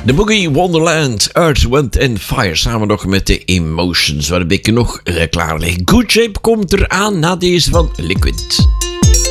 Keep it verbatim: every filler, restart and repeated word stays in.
The Boogie Wonderland, Earth, Wind and Fire. Samen nog met de Emotions, waar een beetje nog uh, klaar ligt. Good Shape komt eraan na deze van Liquid.